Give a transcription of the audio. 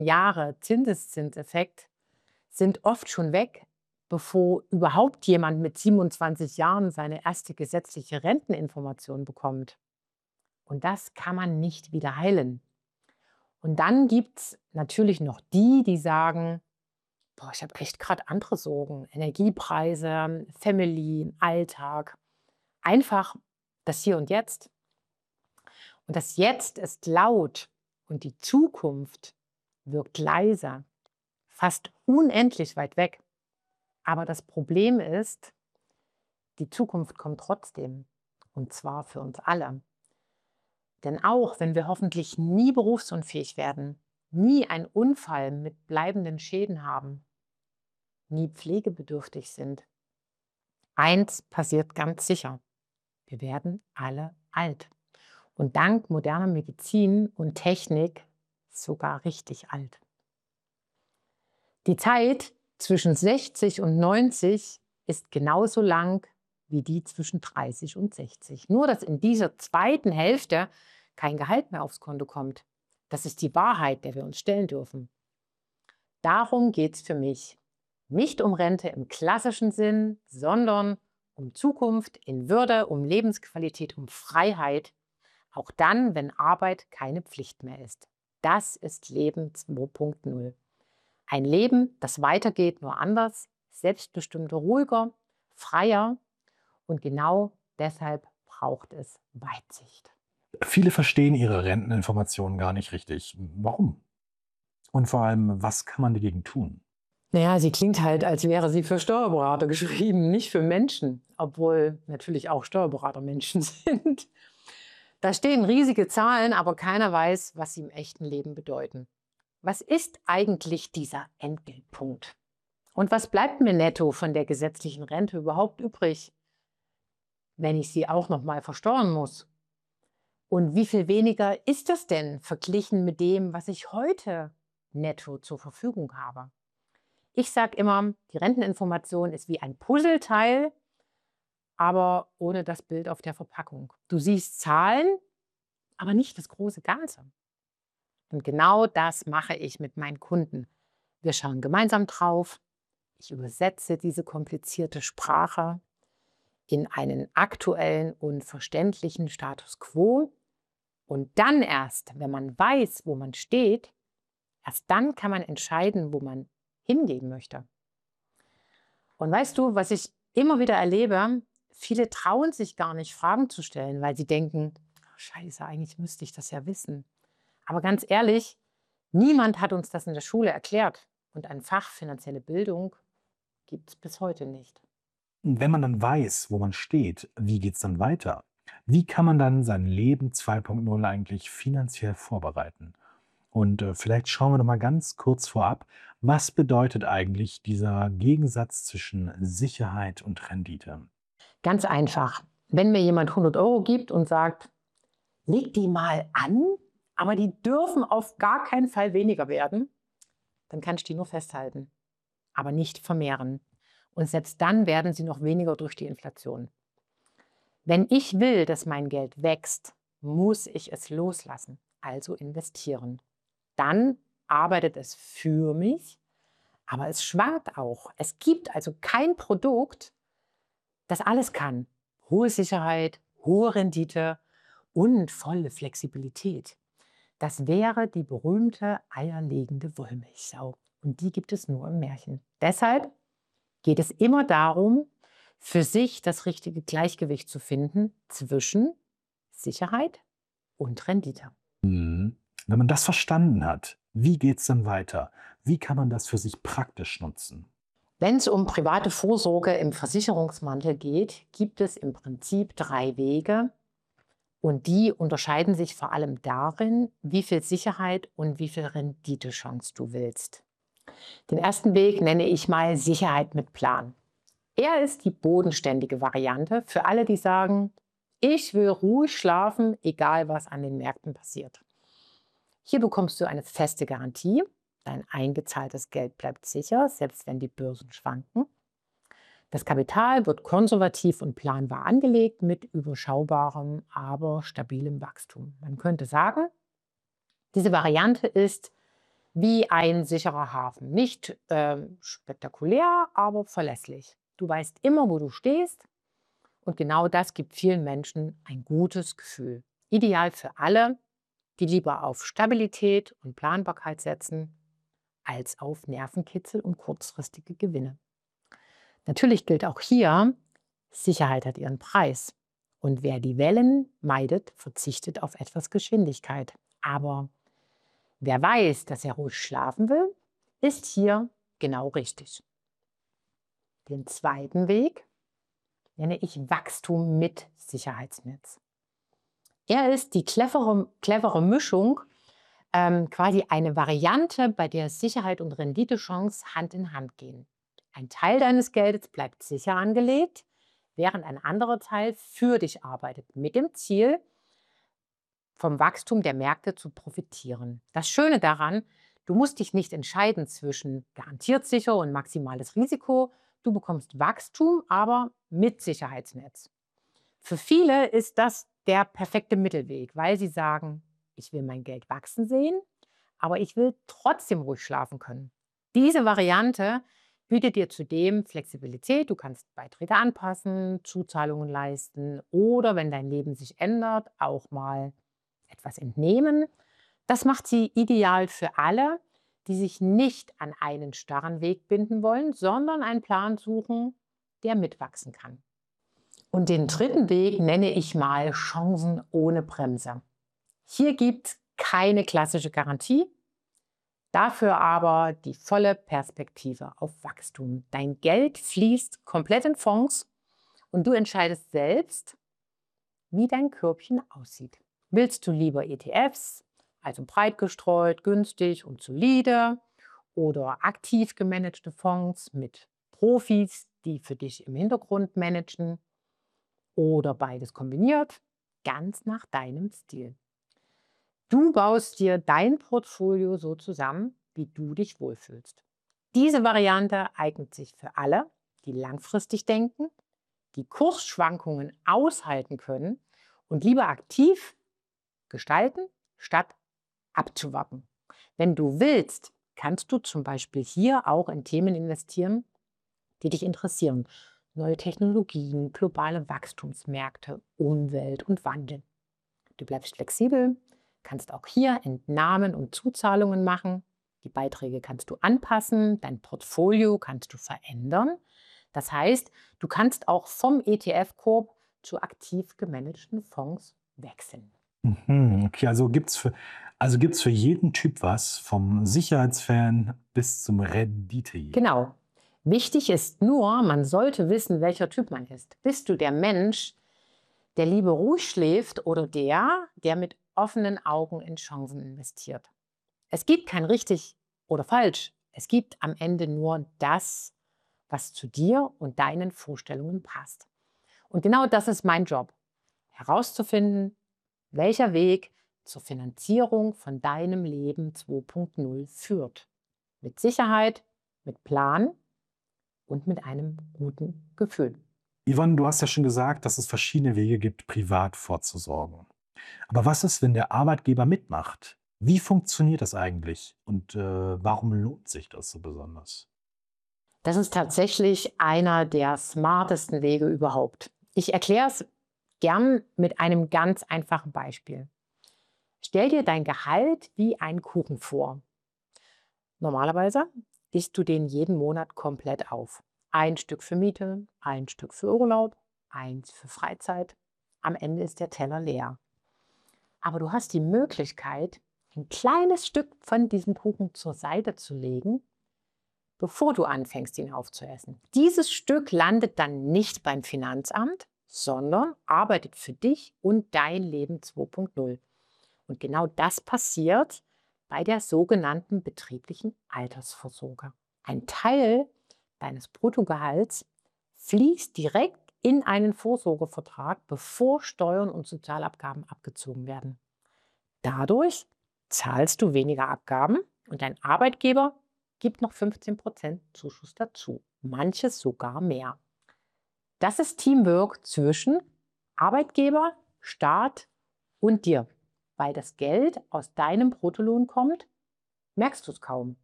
Jahre Zinseszinseffekt sind oft schon weg, bevor überhaupt jemand mit 27 Jahren seine erste gesetzliche Renteninformation bekommt. Und das kann man nicht wieder heilen. Und dann gibt es natürlich noch die, die sagen, boah, ich habe echt gerade andere Sorgen, Energiepreise, Family, Alltag, einfach das Hier und Jetzt. Und das Jetzt ist laut und die Zukunft wirkt leise, fast unendlich weit weg. Aber das Problem ist, die Zukunft kommt trotzdem. Und zwar für uns alle. Denn auch wenn wir hoffentlich nie berufsunfähig werden, nie einen Unfall mit bleibenden Schäden haben, nie pflegebedürftig sind, eins passiert ganz sicher. Wir werden alle alt. Und dank moderner Medizin und Technik sogar richtig alt. Die Zeit zwischen 60 und 90 ist genauso lang wie die zwischen 30 und 60. Nur, dass in dieser zweiten Hälfte kein Gehalt mehr aufs Konto kommt. Das ist die Wahrheit, der wir uns stellen dürfen. Darum geht es für mich. Nicht um Rente im klassischen Sinn, sondern um Zukunft in Würde, um Lebensqualität, um Freiheit. Auch dann, wenn Arbeit keine Pflicht mehr ist. Das ist Leben 2.0. Ein Leben, das weitergeht, nur anders, selbstbestimmter, ruhiger, freier. Und genau deshalb braucht es Weitsicht. Viele verstehen ihre Renteninformationen gar nicht richtig. Warum? Und vor allem, was kann man dagegen tun? Naja, sie klingt halt, als wäre sie für Steuerberater geschrieben, nicht für Menschen, obwohl natürlich auch Steuerberater Menschen sind. Da stehen riesige Zahlen, aber keiner weiß, was sie im echten Leben bedeuten. Was ist eigentlich dieser Entgeltpunkt? Und was bleibt mir netto von der gesetzlichen Rente überhaupt übrig, wenn ich sie auch noch mal versteuern muss? Und wie viel weniger ist das denn verglichen mit dem, was ich heute netto zur Verfügung habe? Ich sage immer, die Renteninformation ist wie ein Puzzleteil, aber ohne das Bild auf der Verpackung. Du siehst Zahlen, aber nicht das große Ganze. Und genau das mache ich mit meinen Kunden. Wir schauen gemeinsam drauf. Ich übersetze diese komplizierte Sprache in einen aktuellen und verständlichen Status quo. Und dann erst, wenn man weiß, wo man steht, erst dann kann man entscheiden, wo man hingehen möchte. Und weißt du, was ich immer wieder erlebe? Viele trauen sich gar nicht, Fragen zu stellen, weil sie denken, "Oh, Scheiße, eigentlich müsste ich das ja wissen." Aber ganz ehrlich, niemand hat uns das in der Schule erklärt. Und ein Fach finanzielle Bildung gibt es bis heute nicht. Wenn man dann weiß, wo man steht, wie geht's dann weiter? Wie kann man dann sein Leben 2.0 eigentlich finanziell vorbereiten? Und vielleicht schauen wir noch mal ganz kurz vorab, was bedeutet eigentlich dieser Gegensatz zwischen Sicherheit und Rendite? Ganz einfach. Wenn mir jemand 100 € gibt und sagt, leg die mal an, aber die dürfen auf gar keinen Fall weniger werden, dann kann ich die nur festhalten, aber nicht vermehren. Und selbst dann werden sie noch weniger durch die Inflation. Wenn ich will, dass mein Geld wächst, muss ich es loslassen, also investieren. Dann arbeitet es für mich, aber es schwankt auch. Es gibt also kein Produkt, das alles kann. Hohe Sicherheit, hohe Rendite und volle Flexibilität. Das wäre die berühmte eierlegende Wollmilchsau. Und die gibt es nur im Märchen. Deshalb geht es immer darum, für sich das richtige Gleichgewicht zu finden zwischen Sicherheit und Rendite. Mhm. Wenn man das verstanden hat, wie geht's dann weiter? Wie kann man das für sich praktisch nutzen? Wenn es um private Vorsorge im Versicherungsmantel geht, gibt es im Prinzip 3 Wege. Und die unterscheiden sich vor allem darin, wie viel Sicherheit und wie viel Renditechance du willst. Den ersten Weg nenne ich mal Sicherheit mit Plan. Er ist die bodenständige Variante für alle, die sagen, ich will ruhig schlafen, egal was an den Märkten passiert. Hier bekommst du eine feste Garantie. Dein eingezahltes Geld bleibt sicher, selbst wenn die Börsen schwanken. Das Kapital wird konservativ und planbar angelegt mit überschaubarem, aber stabilem Wachstum. Man könnte sagen, diese Variante ist wie ein sicherer Hafen. Nicht spektakulär, aber verlässlich. Du weißt immer, wo du stehst, und genau das gibt vielen Menschen ein gutes Gefühl. Ideal für alle, die lieber auf Stabilität und Planbarkeit setzen, als auf Nervenkitzel und kurzfristige Gewinne. Natürlich gilt auch hier, Sicherheit hat ihren Preis. Und wer die Wellen meidet, verzichtet auf etwas Geschwindigkeit. Aber wer weiß, dass er ruhig schlafen will, ist hier genau richtig. Den zweiten Weg nenne ich Wachstum mit Sicherheitsnetz. Er ist die clevere Mischung, quasi eine Variante, bei der Sicherheit und Renditechance Hand in Hand gehen. Ein Teil deines Geldes bleibt sicher angelegt, während ein anderer Teil für dich arbeitet, mit dem Ziel, vom Wachstum der Märkte zu profitieren. Das Schöne daran, du musst dich nicht entscheiden zwischen garantiert sicher und maximales Risiko. Du bekommst Wachstum, aber mit Sicherheitsnetz. Für viele ist das der perfekte Mittelweg, weil sie sagen, ich will mein Geld wachsen sehen, aber ich will trotzdem ruhig schlafen können. Diese Variante bietet dir zudem Flexibilität. Du kannst Beiträge anpassen, Zuzahlungen leisten oder, wenn dein Leben sich ändert, auch mal etwas entnehmen. Das macht sie ideal für alle, die sich nicht an einen starren Weg binden wollen, sondern einen Plan suchen, der mitwachsen kann. Und den dritten Weg nenne ich mal Chancen ohne Bremse. Hier gibt es keine klassische Garantie, dafür aber die volle Perspektive auf Wachstum. Dein Geld fließt komplett in Fonds und du entscheidest selbst, wie dein Körbchen aussieht. Willst du lieber ETFs, also breit gestreut, günstig und solide, oder aktiv gemanagte Fonds mit Profis, die für dich im Hintergrund managen, oder beides kombiniert, ganz nach deinem Stil. Du baust dir dein Portfolio so zusammen, wie du dich wohlfühlst. Diese Variante eignet sich für alle, die langfristig denken, die Kursschwankungen aushalten können und lieber aktiv gestalten, statt abzuwarten. Wenn du willst, kannst du zum Beispiel hier auch in Themen investieren, die dich interessieren. Neue Technologien, globale Wachstumsmärkte, Umwelt und Wandel. Du bleibst flexibel, kannst auch hier Entnahmen und Zuzahlungen machen. Die Beiträge kannst du anpassen, dein Portfolio kannst du verändern. Das heißt, du kannst auch vom ETF-Korb zu aktiv gemanagten Fonds wechseln. Mhm, okay, also gibt's für jeden Typ was, vom Sicherheitsfan bis zum Renditejäger. Genau. Wichtig ist nur, man sollte wissen, welcher Typ man ist. Bist du der Mensch, der lieber ruhig schläft, oder der mit offenen Augen in Chancen investiert? Es gibt kein richtig oder falsch. Es gibt am Ende nur das, was zu dir und deinen Vorstellungen passt. Und genau das ist mein Job, herauszufinden, welcher Weg zur Finanzierung von deinem Leben 2.0 führt. Mit Sicherheit, mit Plan und mit einem guten Gefühl. Yvonne, du hast ja schon gesagt, dass es verschiedene Wege gibt, privat vorzusorgen. Aber was ist, wenn der Arbeitgeber mitmacht? Wie funktioniert das eigentlich und, warum lohnt sich das so besonders? Das ist tatsächlich einer der smartesten Wege überhaupt. Ich erkläre es gern mit einem ganz einfachen Beispiel. Stell dir dein Gehalt wie einen Kuchen vor. Normalerweise isst du den jeden Monat komplett auf. Ein Stück für Miete, ein Stück für Urlaub, eins für Freizeit. Am Ende ist der Teller leer. Aber du hast die Möglichkeit, ein kleines Stück von diesem Kuchen zur Seite zu legen, bevor du anfängst, ihn aufzuessen. Dieses Stück landet dann nicht beim Finanzamt, sondern arbeitet für dich und dein Leben 2.0. Und genau das passiert bei der sogenannten betrieblichen Altersvorsorge. Ein Teil deines Bruttogehalts fließt direkt in einen Vorsorgevertrag, bevor Steuern und Sozialabgaben abgezogen werden. Dadurch zahlst du weniger Abgaben und dein Arbeitgeber gibt noch 15% Zuschuss dazu, manches sogar mehr. Das ist Teamwork zwischen Arbeitgeber, Staat und dir, weil das Geld aus deinem Bruttolohn kommt merkst du es kaum.